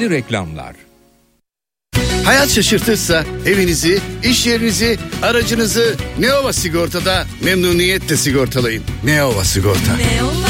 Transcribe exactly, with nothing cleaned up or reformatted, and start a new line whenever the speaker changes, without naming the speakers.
İçindeki reklamlar.
Hayat şaşırtırsa evinizi, iş yerinizi, aracınızı Neova Sigorta'da memnuniyetle sigortalayın. Neova Sigorta.
Neova.